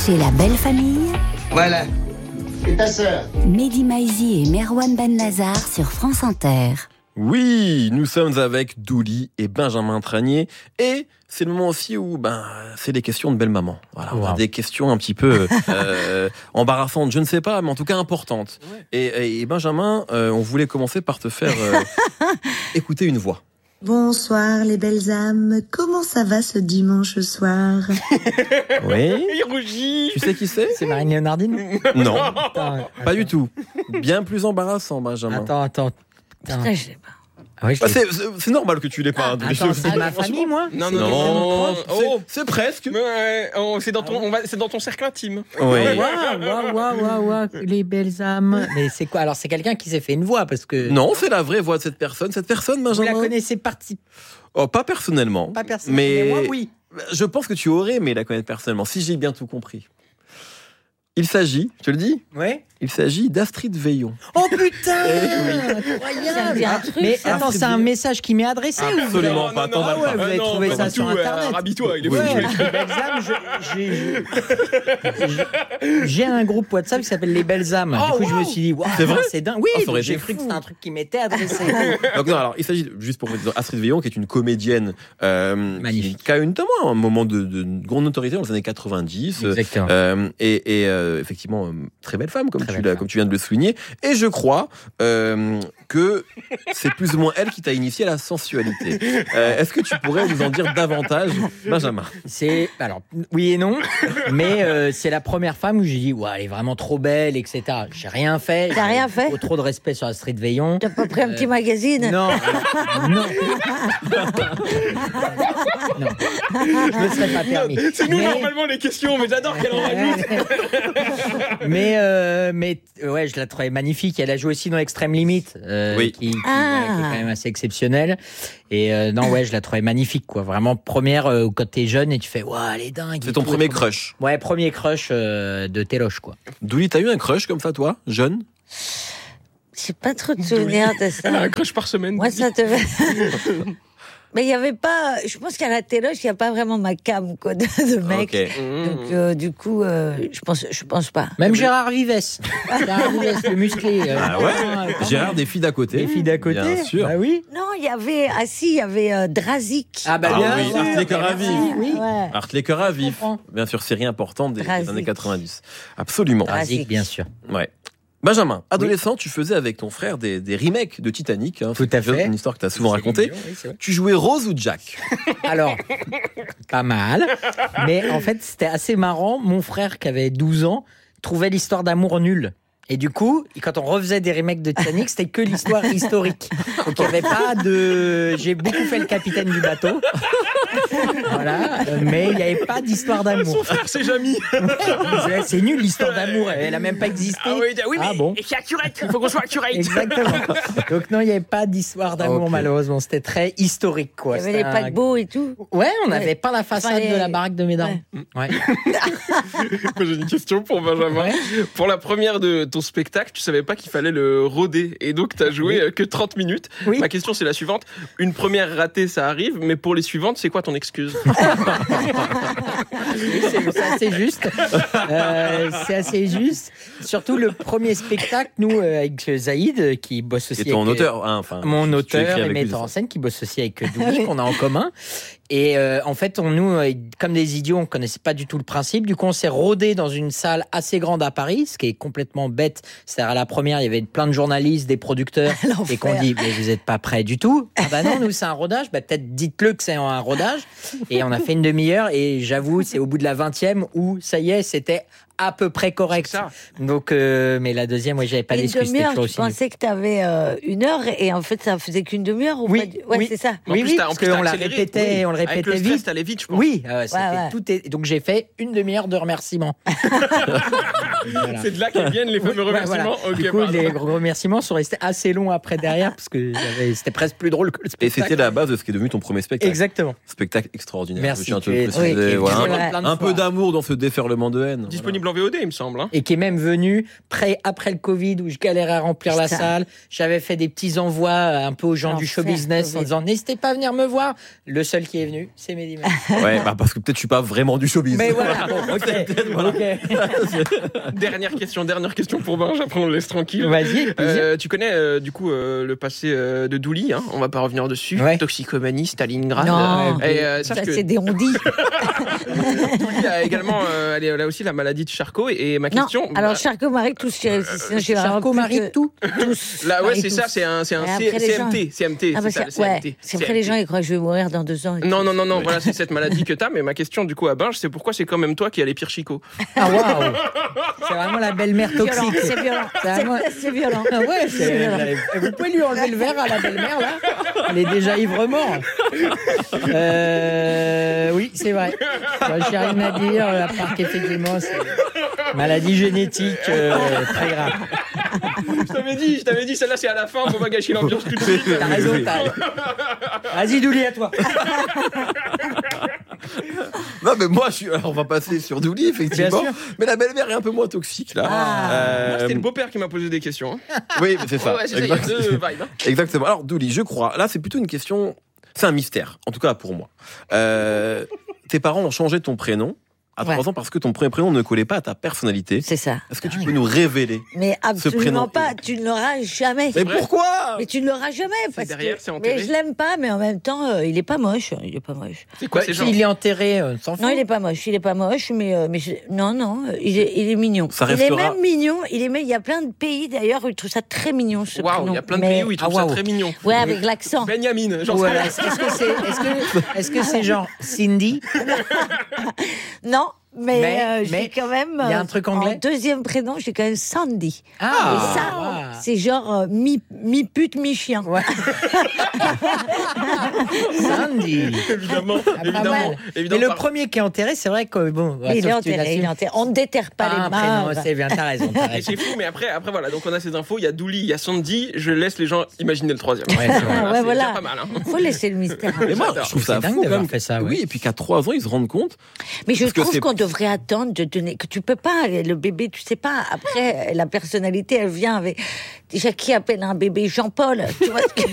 Chez la belle famille. Voilà. Et ta sœur? Mehdi Maizi et Merwan Ben-Lazar sur France Inter. Oui, nous sommes avec Douli et Benjamin Tranier. Et c'est le moment aussi où c'est des questions de belle maman. Voilà, on a des questions un petit peu embarrassantes, je ne sais pas, mais en tout cas importantes. Ouais. Et Benjamin, on voulait commencer par te faire écouter une voix. Bonsoir les belles âmes, comment ça va ce dimanche soir? Oui. Il rougit. Tu sais qui c'est? C'est Marine Léonardine? Non, pas du tout. Bien plus embarrassant, Benjamin. Attends. Putain, je sais pas. Ah oui, c'est normal que tu l'aies pas. Attends, c'est de ma famille, moi? Non. C'est presque. Ouais, c'est dans ton cercle intime. Oui. Waouh, les belles âmes. Mais c'est quoi? Alors, c'est quelqu'un qui s'est fait une voix, parce que... Non, c'est la vraie voix de cette personne. Cette personne, Benjamin. Vous la connaissez Oh, pas personnellement. Pas personnellement, mais moi, oui. Je pense que tu aurais aimé la connaître personnellement, si j'ai bien tout compris. Il s'agit, je te le dis, il s'agit d'Astrid Veillon. Oh putain, incroyable. Mais attends, c'est un message qui m'est adressé? Absolument pas. Vous avez trouvé ça sur Internet? Rabis-toi, il est J'ai un groupe WhatsApp qui s'appelle Les Belles âmes. Du coup, je me suis dit, c'est vrai, c'est dingue. Oui, j'ai cru que c'était un truc qui m'était adressé. Donc non, alors il s'agit, juste pour vous dire, Astrid Veillon, qui est une comédienne magnifique, qui a notamment un moment de grande notoriété dans les années 90. Exactement. Et effectivement, très belle femme, comme tu viens de le souligner. Et je crois que c'est plus ou moins elle qui t'a initié à la sensualité. Est-ce que tu pourrais nous en dire davantage, Benjamin? Alors, oui et non, mais c'est la première femme où j'ai dit, elle est vraiment trop belle, etc. J'ai rien fait. T'as rien fait? Trop de respect sur Astrid Veillon. T'as pas pris un petit magazine? Non. Je me serais pas permis. C'est nous normalement les questions, mais j'adore qu'elle en rajoute. Mais je la trouvais magnifique. Elle a joué aussi dans Extrême Limite, qui est quand même assez exceptionnelle. Et je la trouvais magnifique, quoi. Vraiment première quand t'es jeune et tu fais, elle est dingue. C'est ton premier crush? Ouais, premier crush de Téloche, quoi. Douli, t'as eu un crush comme ça, toi, jeune? J'ai pas trop de souvenirs de ça. Un crush par semaine. Moi, ça te va. Mais il n'y avait pas. Je pense qu'à la téloche, il n'y a pas vraiment ma cam, quoi, de mec. Okay. Donc, du coup, je pense pas. Même Gérard Vives. Le musclé. Gérard, des filles d'à côté. Des filles d'à côté. Bien sûr. Bah oui. Non, il y avait Drazik. Oui, Art les cœurs à vif. Oui. Art les cœurs à vif. Bien sûr, série importante des années 90. Absolument. Drazik, bien sûr. Ouais. Benjamin, adolescent, tu faisais avec ton frère des remakes de Titanic. Tout à fait. Une histoire que tu as souvent racontée. Tu jouais Rose ou Jack? Alors, pas mal. Mais en fait, c'était assez marrant. Mon frère, qui avait 12 ans, trouvait l'histoire d'amour nulle. Et du coup, quand on refaisait des remakes de Titanic, c'était que l'histoire historique. Donc il n'y avait pas de... J'ai beaucoup fait le capitaine du bateau. Voilà. Mais il n'y avait pas d'histoire d'amour. Son frère, c'est Jamy. C'est nul, l'histoire d'amour. Elle n'a même pas existé. Mais et c'est accurate. Il faut qu'on soit accurate. Exactement. Donc non, il n'y avait pas d'histoire d'amour, malheureusement. C'était très historique, quoi. Il y avait les paquebots et tout. Ouais, on avait pas la façade de la baraque de Médard. Ouais. J'ai une question pour Benjamin. Ouais. Pour la première de ton spectacle, tu savais pas qu'il fallait le roder. Et donc, tu as joué que 30 minutes. Oui. Ma question, c'est la suivante. Une première ratée, ça arrive. Mais pour les suivantes, c'est quoi ton excuse? C'est assez juste. C'est assez juste. Surtout le premier spectacle, nous, avec Zaïd, qui bosse aussi avec... ton auteur, mon auteur et metteur en scène, qui bosse aussi avec Douli, qu'on a en commun. Et en fait, nous, comme des idiots, on connaissait pas du tout le principe. Du coup, on s'est rodé dans une salle assez grande à Paris, ce qui est complètement bête. C'est-à-dire, à la première, il y avait plein de journalistes, des producteurs, et qu'on dit, mais vous êtes pas prêts du tout. Ah bah non, nous, c'est un rodage. Bah peut-être dites-le que c'est un rodage. Et on a fait une demi-heure, et j'avoue, c'est au bout de la 20e où, ça y est, c'était à peu près correct. Donc, mais la deuxième, j'avais pas d'excuse. Une demi-heure, je pensais que t'avais 1 heure, et en fait, ça faisait qu'une demi-heure. Oui, c'est ça. Oui, parce qu'on la répétait, avec le stress, t'allais vite, je pense. Oui, tout est. Donc j'ai fait une demi-heure de remerciements. Voilà. C'est de là qu'ils viennent les fameux remerciements. Okay, du coup, les remerciements sont restés assez longs après derrière parce que c'était presque plus drôle que le spectacle. Et c'était la base de ce qui est devenu ton premier spectacle. Exactement. Spectacle extraordinaire. Merci. Un peu d'amour dans ce déferlement de haine. Disponible double en VOD, il me semble. Et qui est même venu après le Covid où je galérais à remplir la salle. J'avais fait des petits envois un peu aux gens du show business en disant n'hésitez pas à venir me voir. Le seul qui est venu, c'est Mehdi Maizy. Ouais, parce que peut-être je suis pas vraiment du show business. Mais voilà, bon, ok. Dernière question pour Benj, après on le laisse tranquille. Vas-y. Tu connais du coup le passé de Douli, hein, on va pas revenir dessus. Ouais. Toxicomanie, Stalingrad. Non, ça c'est des ondits. Douli a également, elle a aussi la maladie de Charcot. Et ma question. Alors Charcot-Marie, tous. Charcot-Marie, tous. Là, ouais, c'est ça, c'est un CMT. C'est après les gens, ils croient que je vais mourir dans 2 ans. Non, voilà, c'est cette maladie que t'as. Mais ma question du coup à Benj, c'est pourquoi c'est quand même toi qui as les pires chicots. Ah waouh. C'est vraiment la belle-mère toxique. C'est violent. C'est violent. Ah ouais, c'est violent. Vous pouvez lui enlever le verre à la belle-mère là. Elle est déjà ivre-mort. Oui, c'est vrai. J'ai rien à dire, à part qu'effectivement, c'est maladie génétique très grave. Je t'avais dit, celle-là c'est à la fin, on va gâcher l'ambiance tout de suite. T'as raison, Vas-y, Douli, à toi. Non, mais moi, alors, on va passer sur Douli, effectivement. Mais la belle-mère est un peu moins toxique, là. Moi, c'était le beau-père qui m'a posé des questions. Hein. Oui, mais c'est ça. Ouais, c'est ça, il y a 2 vibes. Hein. Exactement. Alors, Douli, je crois, là, c'est plutôt une question. C'est un mystère, en tout cas pour moi. Tes parents ont changé ton prénom à 3 ans parce que ton premier prénom ne collait pas à ta personnalité. C'est ça. Est-ce que tu peux nous révéler Mais absolument pas, tu ne l'auras jamais. Mais pourquoi? Mais tu ne l'auras jamais. Parce derrière, c'est mais je l'aime pas, mais en même temps, il est pas moche. C'est quoi ces gens? Il est enterré, sans Non, il est pas moche, mais non, il est mignon. Ça il est restera... même mignon, il y a plein de pays d'ailleurs où ils trouvent ça très mignon ce prénom. Waouh, il y a plein de pays où ils trouvent ça très mignon. Ouais, avec l'accent. Benjamin, genre ouais, est-ce que c'est genre Cindy? Non. Mais j'ai quand même. Il y a un truc anglais. En deuxième prénom, j'ai quand même Sandy. Ah. Et ça, c'est genre mi-pute, mi-chien. Ouais. Sandy. Évidemment. Mais le premier qui est enterré, c'est vrai que bon. Il est enterré. On ne déterre pas les morts. C'est bien, t'as raison. Et c'est fou, mais après voilà. Donc on a ces infos. Il y a Douli, il y a Sandy. Je laisse les gens imaginer le troisième. Ouais, c'est voilà. pas mal. Il faut laisser le mystère. Mais moi, je trouve ça fou d'avoir fait ça. Oui, et puis qu'à 3 ans, ils se rendent compte. Mais je trouve qu'on devrait attendre de donner, que tu peux pas, le bébé, tu sais pas, après, la personnalité, elle vient avec, déjà, qui appelle un bébé Jean-Paul? Tu vois ce que